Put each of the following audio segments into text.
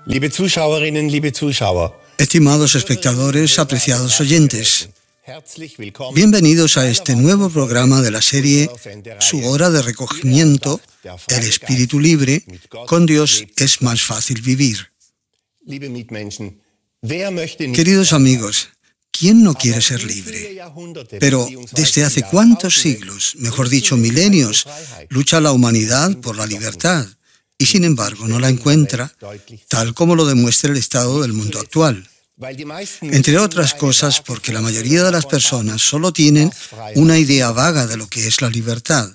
Liebe Zuschauerinnen, liebe Zuschauer. Estimados espectadores, apreciados oyentes, bienvenidos a este nuevo programa de la serie Su hora de recogimiento, el espíritu libre, con Dios es más fácil vivir. Queridos amigos, ¿quién no quiere ser libre? Pero ¿desde hace cuántos siglos, mejor dicho milenios, lucha la humanidad por la libertad? Y sin embargo no la encuentra, tal como lo demuestra el estado del mundo actual. Entre otras cosas porque la mayoría de las personas solo tienen una idea vaga de lo que es la libertad.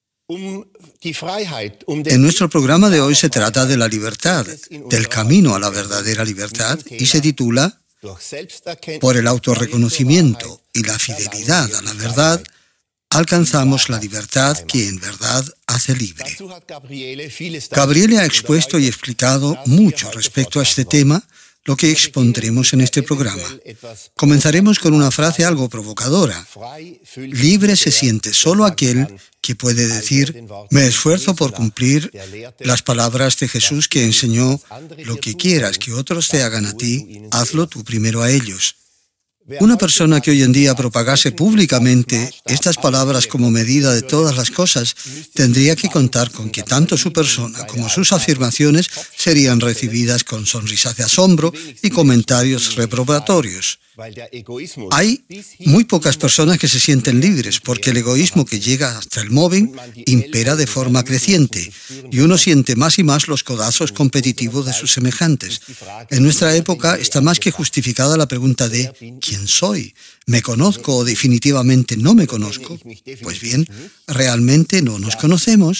En nuestro programa de hoy se trata de la libertad, del camino a la verdadera libertad, y se titula Por el autorreconocimiento y la fidelidad a la verdad, alcanzamos la libertad que en verdad hace libre. Gabriele ha expuesto y explicado mucho respecto a este tema, lo que expondremos en este programa. Comenzaremos con una frase algo provocadora. Libre se siente solo aquel que puede decir, me esfuerzo por cumplir las palabras de Jesús que enseñó, lo que quieras que otros te hagan a ti, hazlo tú primero a ellos. Una persona que hoy en día propagase públicamente estas palabras como medida de todas las cosas tendría que contar con que tanto su persona como sus afirmaciones serían recibidas con sonrisas de asombro y comentarios reprobatorios. Hay muy pocas personas que se sienten libres porque el egoísmo que llega hasta el mobbing impera de forma creciente y uno siente más y más los codazos competitivos de sus semejantes. En nuestra época está más que justificada la pregunta de ¿quién soy? ¿Me conozco o definitivamente no me conozco? Pues bien, realmente no nos conocemos.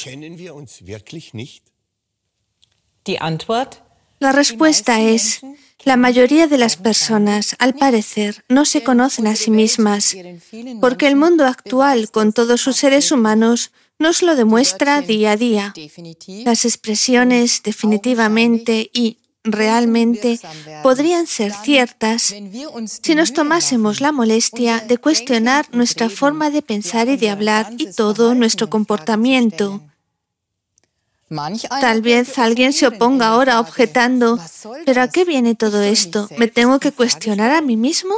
La respuesta es, la mayoría de las personas, al parecer, no se conocen a sí mismas, porque el mundo actual, con todos sus seres humanos, nos lo demuestra día a día. Las expresiones definitivamente y realmente podrían ser ciertas si nos tomásemos la molestia de cuestionar nuestra forma de pensar y de hablar y todo nuestro comportamiento. Tal vez alguien se oponga ahora objetando, ¿pero a qué viene todo esto? ¿Me tengo que cuestionar a mí mismo?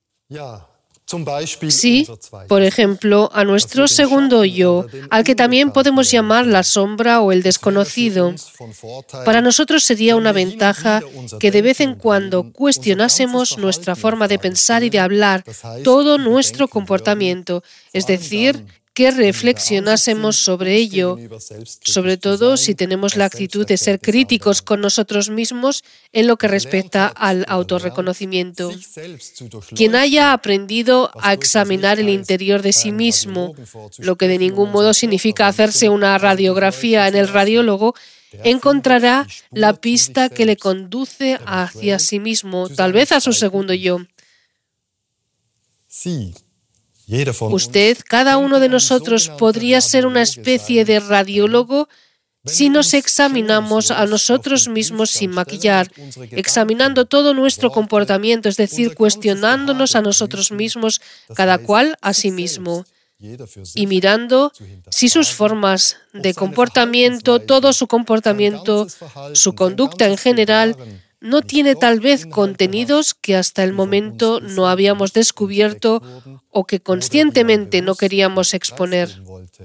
Sí, por ejemplo, a nuestro segundo yo, al que también podemos llamar la sombra o el desconocido. Para nosotros sería una ventaja que de vez en cuando cuestionásemos nuestra forma de pensar y de hablar, todo nuestro comportamiento, es decir, que reflexionásemos sobre ello, sobre todo si tenemos la actitud de ser críticos con nosotros mismos en lo que respecta al autorreconocimiento. Quien haya aprendido a examinar el interior de sí mismo, lo que de ningún modo significa hacerse una radiografía en el radiólogo, encontrará la pista que le conduce hacia sí mismo, tal vez a su segundo yo. Usted, cada uno de nosotros, podría ser una especie de radiólogo si nos examinamos a nosotros mismos sin maquillar, examinando todo nuestro comportamiento, es decir, cuestionándonos a nosotros mismos, cada cual a sí mismo, y mirando si sus formas de comportamiento, todo su comportamiento, su conducta en general, no tiene tal vez contenidos que hasta el momento no habíamos descubierto o que conscientemente no queríamos exponer.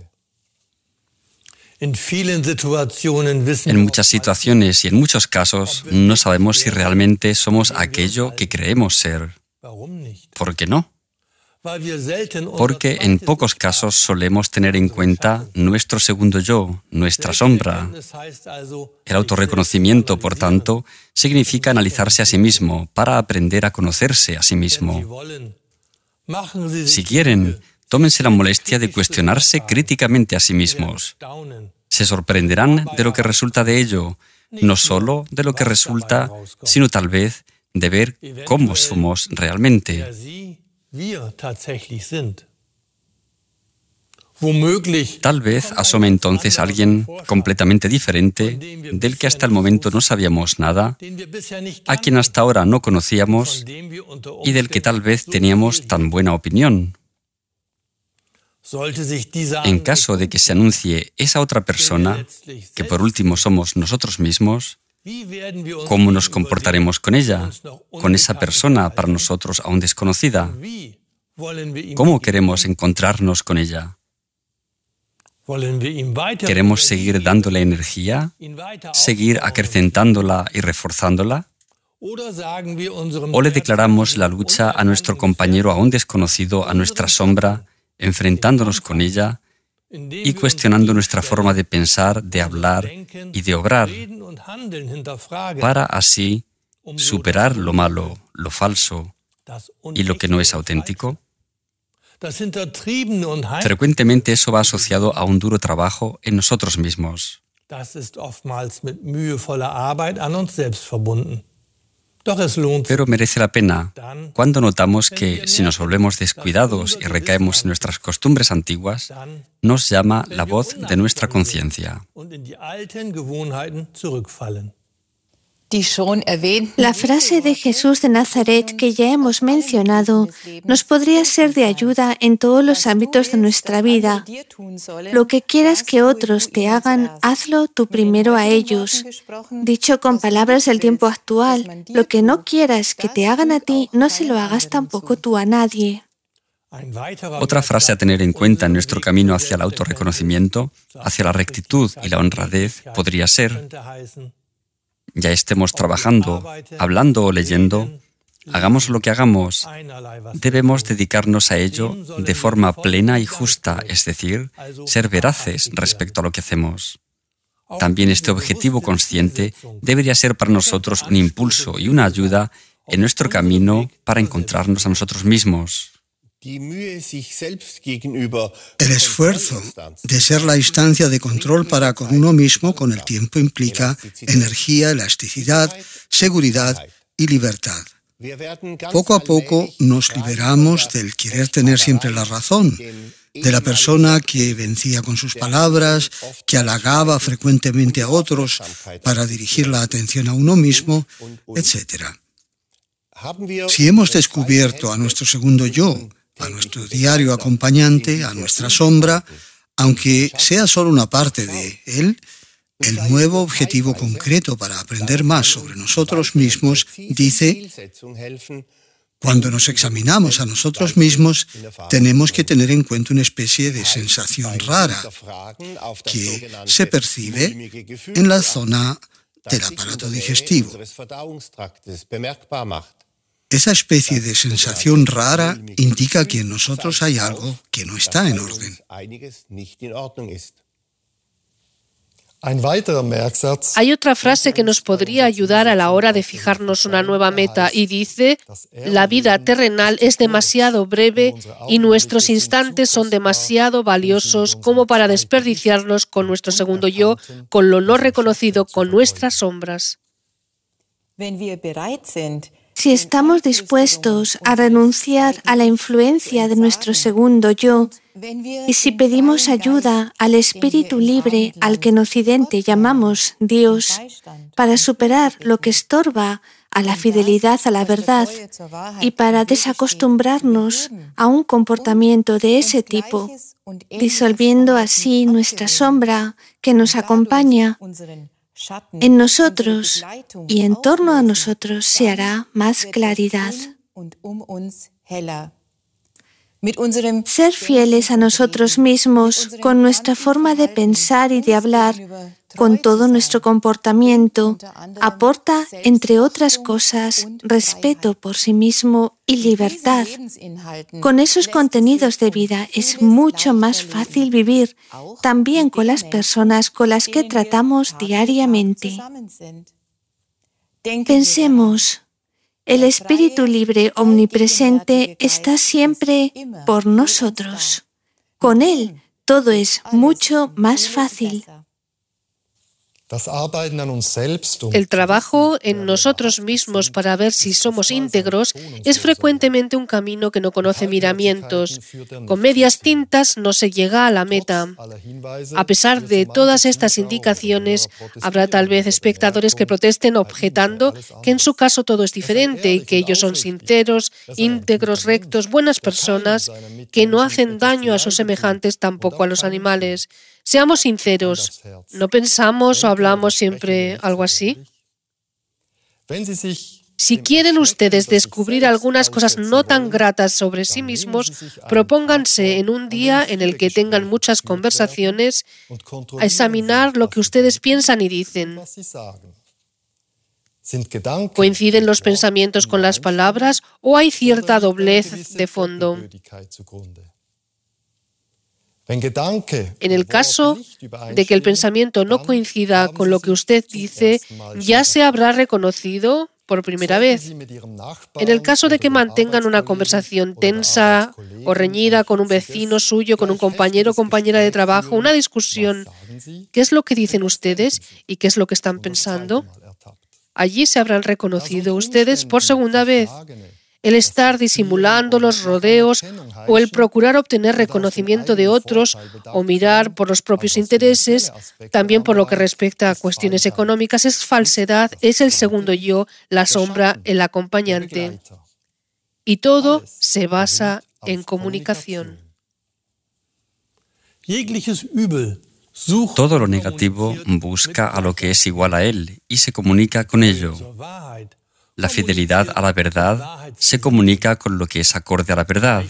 En muchas situaciones y en muchos casos no sabemos si realmente somos aquello que creemos ser. ¿Por qué no? Porque en pocos casos solemos tener en cuenta nuestro segundo yo, nuestra sombra. El autorreconocimiento, por tanto, significa analizarse a sí mismo para aprender a conocerse a sí mismo. Si quieren, tómense la molestia de cuestionarse críticamente a sí mismos. Se sorprenderán de lo que resulta de ello, no solo de lo que resulta, sino tal vez de ver cómo somos realmente. Tal vez asome entonces alguien completamente diferente del que hasta el momento no sabíamos nada, a quien hasta ahora no conocíamos y del que tal vez teníamos tan buena opinión. En caso de que se anuncie esa otra persona, que por último somos nosotros mismos, ¿Cómo nos comportaremos con ella, con esa persona para nosotros aún desconocida? ¿Cómo queremos encontrarnos con ella? ¿Queremos seguir dándole energía? ¿Seguir acrecentándola y reforzándola? ¿O le declaramos la lucha a nuestro compañero aún desconocido, a nuestra sombra, enfrentándonos con ella y cuestionando nuestra forma de pensar, de hablar y de obrar, para así superar lo malo, lo falso y lo que no es auténtico? Frecuentemente eso va asociado a un duro trabajo en nosotros mismos. Pero merece la pena cuando notamos que si nos volvemos descuidados y recaemos en nuestras costumbres antiguas, nos llama la voz de nuestra conciencia. La frase de Jesús de Nazaret que ya hemos mencionado nos podría ser de ayuda en todos los ámbitos de nuestra vida. Lo que quieras que otros te hagan, hazlo tú primero a ellos. Dicho con palabras del tiempo actual, lo que no quieras que te hagan a ti, no se lo hagas tampoco tú a nadie. Otra frase a tener en cuenta en nuestro camino hacia el autorreconocimiento, hacia la rectitud y la honradez, podría ser: ya estemos trabajando, hablando o leyendo, hagamos lo que hagamos, debemos dedicarnos a ello de forma plena y justa, es decir, ser veraces respecto a lo que hacemos. También este objetivo consciente debería ser para nosotros un impulso y una ayuda en nuestro camino para encontrarnos a nosotros mismos. El esfuerzo de ser la instancia de control para con uno mismo con el tiempo implica energía, elasticidad, seguridad y libertad. Poco a poco nos liberamos del querer tener siempre la razón, de la persona que vencía con sus palabras, que halagaba frecuentemente a otros para dirigir la atención a uno mismo, etc. Si hemos descubierto a nuestro segundo yo, a nuestro diario acompañante, a nuestra sombra, aunque sea solo una parte de él, el nuevo objetivo concreto para aprender más sobre nosotros mismos dice: cuando nos examinamos a nosotros mismos, tenemos que tener en cuenta una especie de sensación rara que se percibe en la zona del aparato digestivo. Esa especie de sensación rara indica que en nosotros hay algo que no está en orden. Hay otra frase que nos podría ayudar a la hora de fijarnos una nueva meta y dice: la vida terrenal es demasiado breve y nuestros instantes son demasiado valiosos como para desperdiciarlos con nuestro segundo yo, con lo no reconocido, con nuestras sombras. Si estamos dispuestos a renunciar a la influencia de nuestro segundo yo, y si pedimos ayuda al espíritu libre al que en Occidente llamamos Dios, para superar lo que estorba a la fidelidad a la verdad y para desacostumbrarnos a un comportamiento de ese tipo, disolviendo así nuestra sombra que nos acompaña, en nosotros y en torno a nosotros se hará más claridad. Ser fieles a nosotros mismos con nuestra forma de pensar y de hablar, con todo nuestro comportamiento, aporta, entre otras cosas, respeto por sí mismo y libertad. Con esos contenidos de vida es mucho más fácil vivir, también con las personas con las que tratamos diariamente. Pensemos, el espíritu libre omnipresente está siempre por nosotros. Con él todo es mucho más fácil. El trabajo en nosotros mismos para ver si somos íntegros es frecuentemente un camino que no conoce miramientos. Con medias tintas no se llega a la meta. A pesar de todas estas indicaciones, habrá tal vez espectadores que protesten objetando que en su caso todo es diferente y que ellos son sinceros, íntegros, rectos, buenas personas que no hacen daño a sus semejantes, tampoco a los animales. Seamos sinceros, ¿no pensamos o hablamos siempre algo así? Si quieren ustedes descubrir algunas cosas no tan gratas sobre sí mismos, propónganse en un día en el que tengan muchas conversaciones a examinar lo que ustedes piensan y dicen. ¿Coinciden los pensamientos con las palabras o hay cierta doblez de fondo? En el caso de que el pensamiento no coincida con lo que usted dice, ya se habrá reconocido por primera vez. En el caso de que mantengan una conversación tensa o reñida con un vecino suyo, con un compañero o compañera de trabajo, una discusión, ¿qué es lo que dicen ustedes y qué es lo que están pensando? Allí se habrán reconocido ustedes por segunda vez. El estar disimulando los rodeos o el procurar obtener reconocimiento de otros o mirar por los propios intereses, también por lo que respecta a cuestiones económicas, es falsedad, es el segundo yo, la sombra, el acompañante. Y todo se basa en comunicación. Todo lo negativo busca a lo que es igual a él y se comunica con ello. La fidelidad a la verdad se comunica con lo que es acorde a la verdad.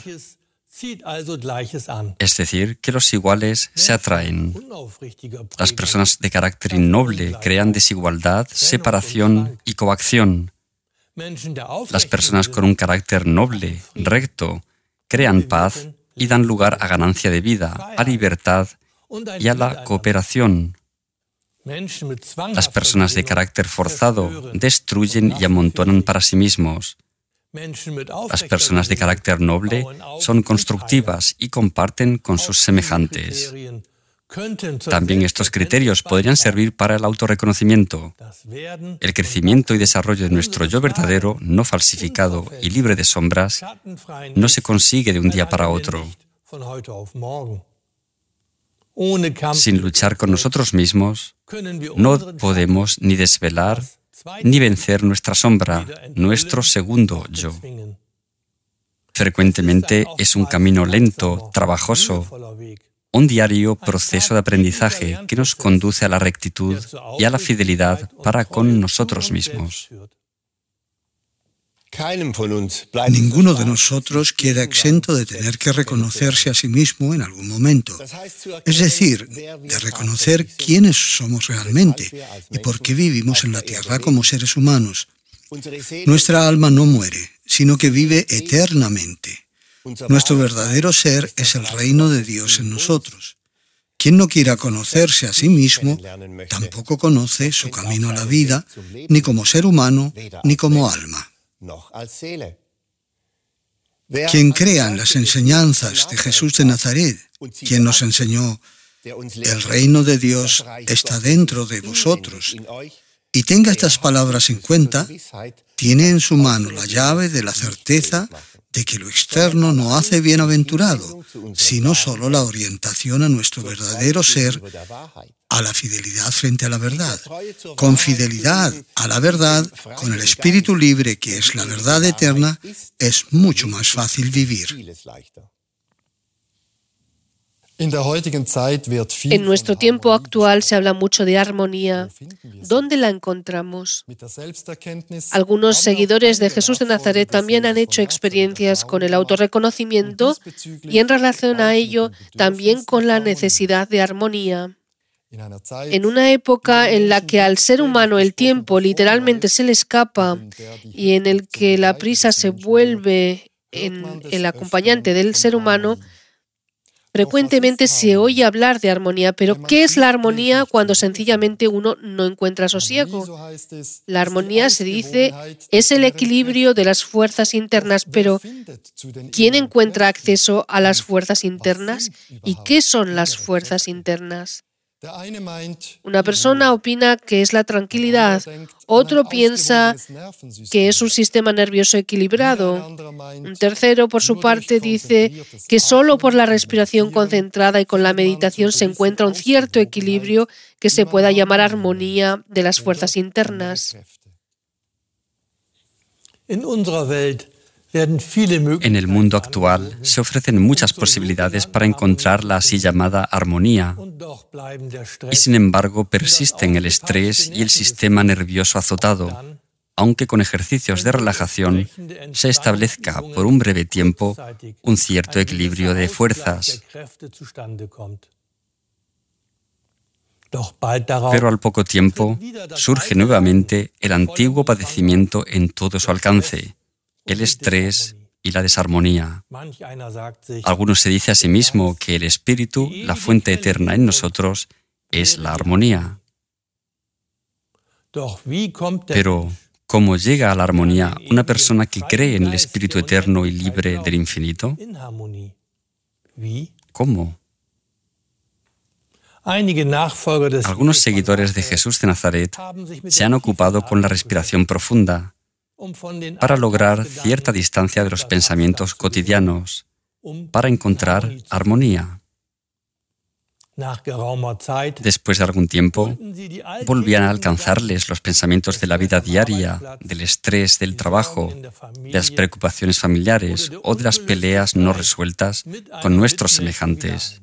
Es decir, que los iguales se atraen. Las personas de carácter innoble crean desigualdad, separación y coacción. Las personas con un carácter noble, recto, crean paz y dan lugar a ganancia de vida, a libertad y a la cooperación. Las personas de carácter forzado destruyen y amontonan para sí mismos. Las personas de carácter noble son constructivas y comparten con sus semejantes. También estos criterios podrían servir para el autorreconocimiento. El crecimiento y desarrollo de nuestro yo verdadero, no falsificado y libre de sombras, no se consigue de un día para otro. Sin luchar con nosotros mismos, no podemos ni desvelar ni vencer nuestra sombra, nuestro segundo yo. Frecuentemente es un camino lento, trabajoso, un diario proceso de aprendizaje que nos conduce a la rectitud y a la fidelidad para con nosotros mismos. Ninguno de nosotros queda exento de tener que reconocerse a sí mismo en algún momento. Es decir, de reconocer quiénes somos realmente y por qué vivimos en la tierra como seres humanos. Nuestra alma no muere, sino que vive eternamente. Nuestro verdadero ser es el reino de Dios en nosotros. Quien no quiera conocerse a sí mismo, tampoco conoce su camino a la vida, ni como ser humano, ni como alma. Quien crea en las enseñanzas de Jesús de Nazaret, quien nos enseñó, el reino de Dios está dentro de vosotros, y tenga estas palabras en cuenta, tiene en su mano la llave de la certeza de que lo externo no hace bienaventurado, sino solo la orientación a nuestro verdadero ser, a la fidelidad frente a la verdad. Con fidelidad a la verdad, con el espíritu libre que es la verdad eterna, es mucho más fácil vivir. En nuestro tiempo actual se habla mucho de armonía. ¿Dónde la encontramos? Algunos seguidores de Jesús de Nazaret también han hecho experiencias con el autorreconocimiento y en relación a ello también con la necesidad de armonía. En una época en la que al ser humano el tiempo literalmente se le escapa y en el que la prisa se vuelve en el acompañante del ser humano, frecuentemente se oye hablar de armonía, pero ¿qué es la armonía cuando sencillamente uno no encuentra sosiego? La armonía, se dice, es el equilibrio de las fuerzas internas, pero ¿quién encuentra acceso a las fuerzas internas? ¿Y qué son las fuerzas internas? Una persona opina que es la tranquilidad, otro piensa que es un sistema nervioso equilibrado, un tercero, por su parte, dice que solo por la respiración concentrada y con la meditación se encuentra un cierto equilibrio que se pueda llamar armonía de las fuerzas internas. En el mundo actual se ofrecen muchas posibilidades para encontrar la así llamada armonía, y sin embargo persisten el estrés y el sistema nervioso azotado, aunque con ejercicios de relajación se establezca por un breve tiempo un cierto equilibrio de fuerzas. Pero al poco tiempo surge nuevamente el antiguo padecimiento en todo su alcance, el estrés y la desarmonía. Algunos se dice a sí mismo que el espíritu, la fuente eterna en nosotros, es la armonía. Pero, ¿cómo llega a la armonía una persona que cree en el espíritu eterno y libre del infinito? ¿Cómo? Algunos seguidores de Jesús de Nazaret se han ocupado con la respiración profunda para lograr cierta distancia de los pensamientos cotidianos, para encontrar armonía. Después de algún tiempo, volvían a alcanzarles los pensamientos de la vida diaria, del estrés del trabajo, de las preocupaciones familiares o de las peleas no resueltas con nuestros semejantes.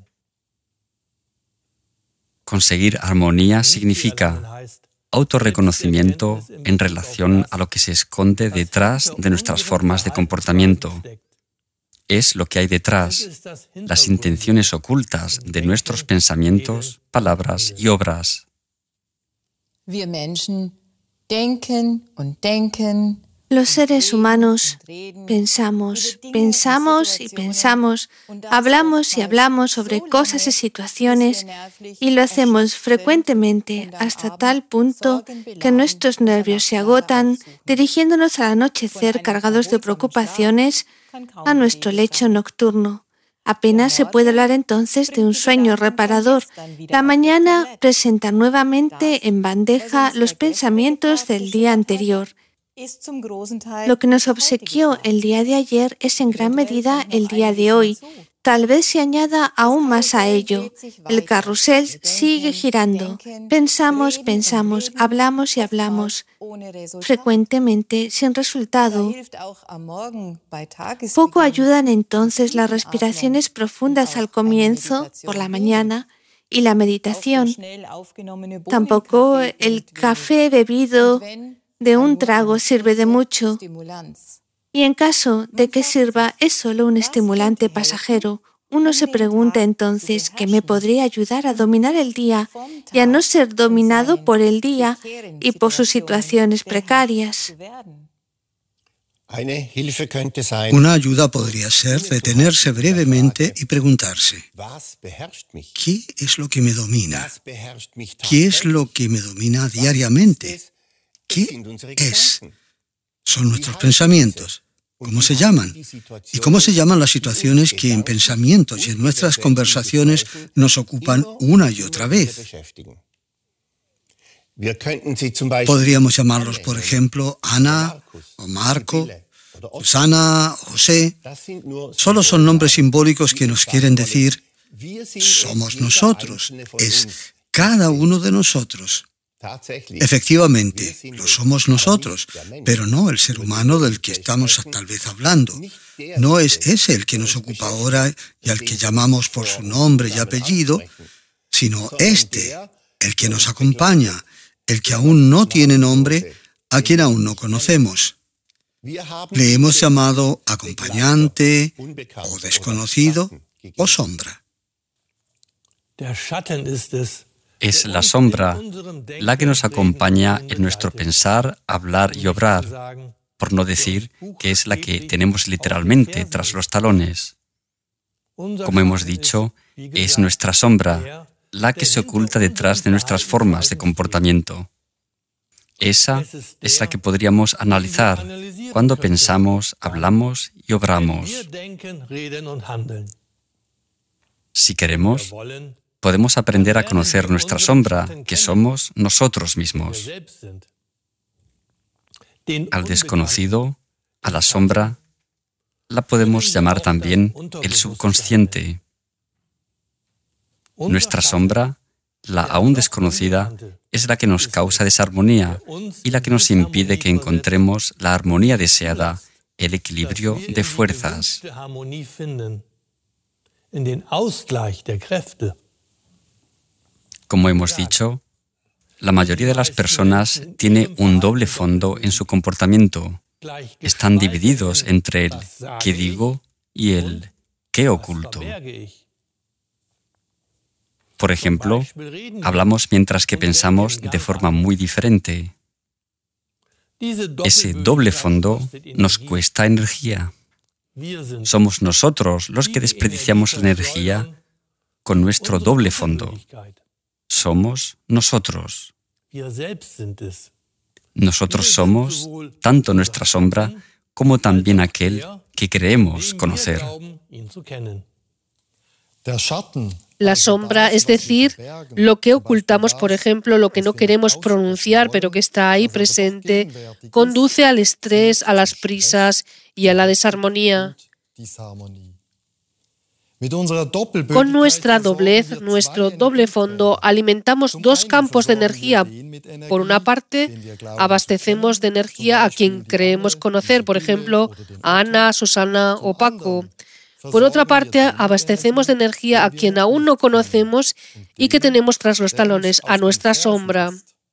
Conseguir armonía significa autorreconocimiento en relación a lo que se esconde detrás de nuestras formas de comportamiento. Es lo que hay detrás, las intenciones ocultas de nuestros pensamientos, palabras y obras. Los seres humanos pensamos, pensamos y pensamos, hablamos y hablamos sobre cosas y situaciones y lo hacemos frecuentemente hasta tal punto que nuestros nervios se agotan dirigiéndonos al anochecer cargados de preocupaciones a nuestro lecho nocturno. Apenas se puede hablar entonces de un sueño reparador. La mañana presenta nuevamente en bandeja los pensamientos del día anterior. Lo que nos obsequió el día de ayer es en gran medida el día de hoy. Tal vez se añada aún más a ello. El carrusel sigue girando. Pensamos, pensamos, hablamos y hablamos. Frecuentemente sin resultado. Poco ayudan entonces las respiraciones profundas al comienzo, por la mañana, y la meditación. Tampoco el café bebido de un trago sirve de mucho, y en caso de que sirva es solo un estimulante pasajero. Uno se pregunta entonces qué me podría ayudar a dominar el día y a no ser dominado por el día y por sus situaciones precarias. Una ayuda podría ser detenerse brevemente y preguntarse, ¿qué es lo que me domina? ¿Qué es lo que me domina diariamente? ¿Qué es? Son nuestros pensamientos. ¿Cómo se llaman? ¿Y cómo se llaman las situaciones que en pensamientos y en nuestras conversaciones nos ocupan una y otra vez? Podríamos llamarlos, por ejemplo, Ana o Marco, Susana o José. Solo son nombres simbólicos que nos quieren decir, somos nosotros, es cada uno de nosotros. Efectivamente, lo somos nosotros, pero no el ser humano del que estamos tal vez hablando. No es ese el que nos ocupa ahora y al que llamamos por su nombre y apellido, sino este, el que nos acompaña, el que aún no tiene nombre, a quien aún no conocemos. Le hemos llamado acompañante, o desconocido, o sombra. Es la sombra la que nos acompaña en nuestro pensar, hablar y obrar, por no decir que es la que tenemos literalmente tras los talones. Como hemos dicho, es nuestra sombra la que se oculta detrás de nuestras formas de comportamiento. Esa es la que podríamos analizar cuando pensamos, hablamos y obramos. Si queremos, podemos aprender a conocer nuestra sombra, que somos nosotros mismos. Al desconocido, a la sombra, la podemos llamar también el subconsciente. Nuestra sombra, la aún desconocida, es la que nos causa desarmonía y la que nos impide que encontremos la armonía deseada, el equilibrio de fuerzas. Como hemos dicho, La mayoría de las personas tiene un doble fondo en su comportamiento. Están divididos entre el qué digo y el qué oculto. Por ejemplo, hablamos mientras que pensamos de forma muy diferente. Ese doble fondo nos cuesta energía. Somos nosotros los que desperdiciamos la energía con nuestro doble fondo. Somos nosotros. Nosotros somos tanto nuestra sombra como también aquel que creemos conocer. La sombra, es decir, lo que ocultamos, por ejemplo, lo que no queremos pronunciar, pero que está ahí presente, conduce al estrés, a las prisas y a la desarmonía. Con nuestra doblez, nuestro doble fondo, alimentamos dos campos de energía. Por una parte, abastecemos de energía a quien creemos conocer, por ejemplo, a Ana, Susana o Paco. Por otra parte, abastecemos de energía a quien aún no conocemos y que tenemos tras los talones, a nuestra sombra.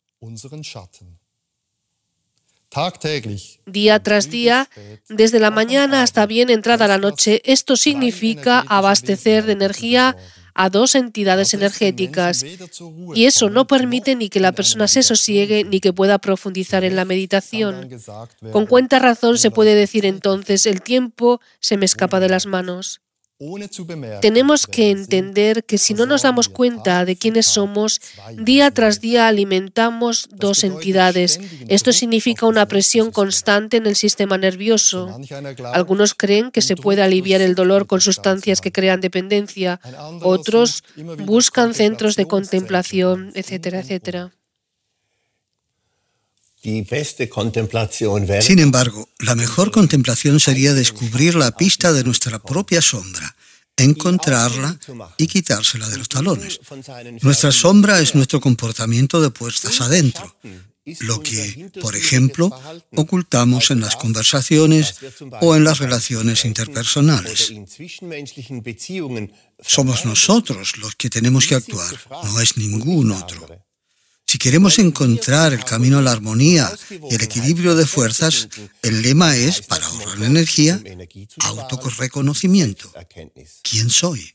Día tras día, desde la mañana hasta bien entrada la noche, esto significa abastecer de energía a dos entidades energéticas. Y eso no permite ni que la persona se sosiegue ni que pueda profundizar en la meditación. Con cuánta razón se puede decir entonces, el tiempo se me escapa de las manos. Tenemos que entender que si no nos damos cuenta de quiénes somos, día tras día alimentamos dos entidades. Esto significa una presión constante en el sistema nervioso. Algunos creen que se puede aliviar el dolor con sustancias que crean dependencia. Otros buscan centros de contemplación, etcétera, etcétera. Sin embargo, la mejor contemplación sería descubrir la pista de nuestra propia sombra, encontrarla y quitársela de los talones. Nuestra sombra es nuestro comportamiento de puertas adentro, lo que, por ejemplo, ocultamos en las conversaciones o en las relaciones interpersonales. Somos nosotros los que tenemos que actuar, no es ningún otro. Si queremos encontrar el camino a la armonía y el equilibrio de fuerzas, el lema es, para ahorrar energía, autorreconocimiento. ¿Quién soy?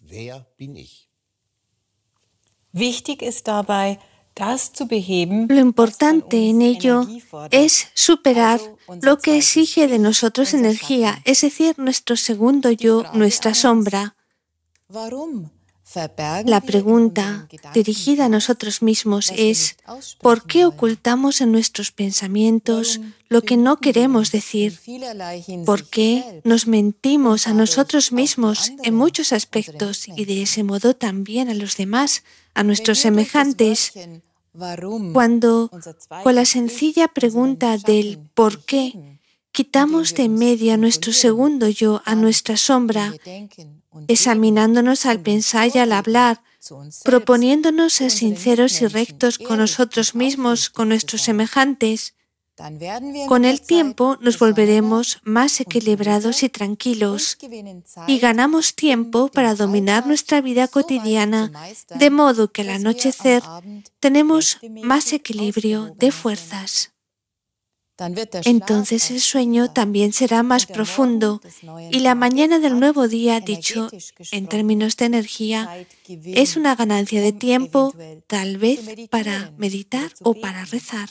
Lo importante en ello es superar lo que exige de nosotros energía, es decir, nuestro segundo yo, nuestra sombra. La pregunta dirigida a nosotros mismos es ¿por qué ocultamos en nuestros pensamientos lo que no queremos decir? ¿Por qué nos mentimos a nosotros mismos en muchos aspectos y de ese modo también a los demás, a nuestros semejantes? Cuando, con la sencilla pregunta del ¿por qué?, quitamos de en medio a nuestro segundo yo, a nuestra sombra, examinándonos al pensar y al hablar, proponiéndonos ser sinceros y rectos con nosotros mismos, con nuestros semejantes, con el tiempo nos volveremos más equilibrados y tranquilos y ganamos tiempo para dominar nuestra vida cotidiana, de modo que al anochecer tenemos más equilibrio de fuerzas. Entonces el sueño también será más profundo y la mañana del nuevo día, dicho en términos de energía, es una ganancia de tiempo, tal vez para meditar o para rezar.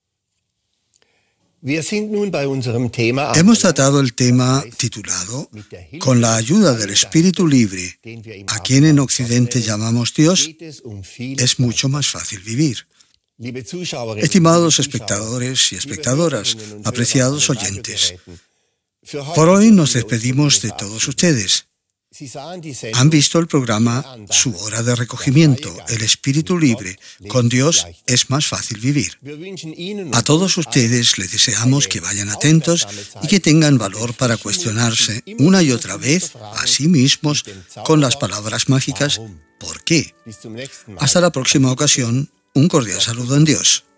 Hemos tratado el tema titulado Con la ayuda del espíritu libre, a quien en Occidente llamamos Dios, es mucho más fácil vivir. Estimados espectadores y espectadoras, apreciados oyentes, por hoy nos despedimos de todos ustedes. Han visto el programa Su Hora de Recogimiento, el Espíritu Libre. Con Dios es más fácil vivir. A todos ustedes les deseamos que vayan atentos y que tengan valor para cuestionarse una y otra vez a sí mismos con las palabras mágicas ¿por qué? Hasta la próxima ocasión. Un cordial saludo en Dios.